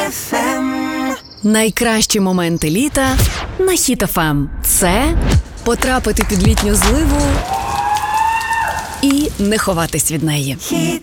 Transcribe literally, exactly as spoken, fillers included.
еф ем. Найкращі моменти літа на Хіт еф ем. Це потрапити під літню зливу і не ховатись від неї. Хіт